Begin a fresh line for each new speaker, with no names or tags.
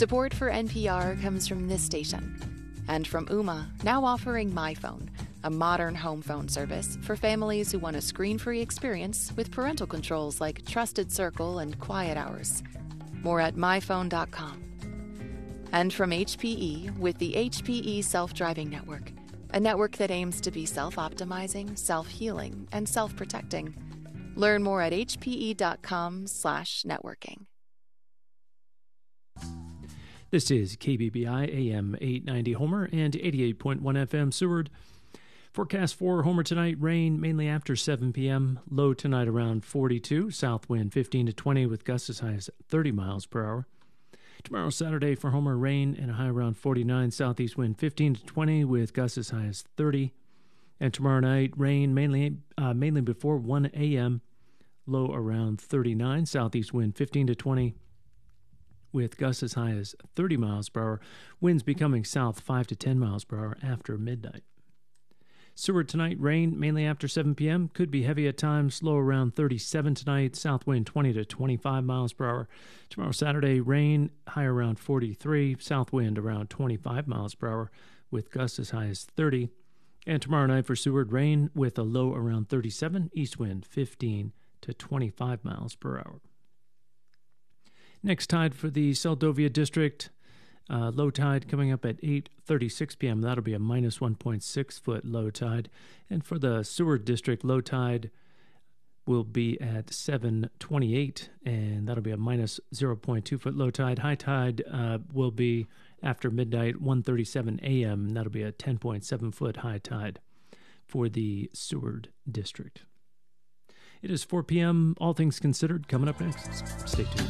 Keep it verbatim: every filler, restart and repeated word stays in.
Support for N P R comes from this station and from Ooma, now offering MyPhone, a modern home phone service for families who want a screen-free experience with parental controls like Trusted Circle and Quiet Hours. More at my phone dot com. And from H P E with the H P E Self-Driving Network, a network that aims to be self-optimizing, self-healing, and self-protecting. Learn more at h p e dot com slash networking.
This is K B B I A M eight ninety Homer and eighty-eight point one F M Seward. Forecast for Homer tonight, rain mainly after seven p.m. Low tonight around forty-two. South wind fifteen to twenty with gusts as high as thirty miles per hour. Tomorrow, Saturday, for Homer, rain and a high around forty-nine. Southeast wind fifteen to twenty with gusts as high as thirty. And tomorrow night, rain mainly uh, mainly before one a.m. Low around thirty-nine. Southeast wind fifteen to twenty with gusts as high as thirty miles per hour. Winds becoming south five to ten miles per hour after midnight. Seward tonight, rain mainly after seven p.m. Could be heavy at times, low around thirty-seven tonight. South wind twenty to twenty-five miles per hour. Tomorrow, Saturday, rain, high around forty-three. South wind around twenty-five miles per hour with gusts as high as thirty. And tomorrow night for Seward, rain with a low around thirty-seven. East wind fifteen to twenty-five miles per hour. Next tide for the Seldovia District. Uh, low tide coming up at eight thirty-six p.m. That'll be a minus one point six foot low tide. And for the Seward District, low tide will be at seven twenty-eight, and that'll be a minus zero point two foot low tide. High tide uh, will be after midnight, one thirty-seven a.m. That'll be a ten point seven foot high tide for the Seward District. It is four p.m. All things considered coming up next. Stay tuned.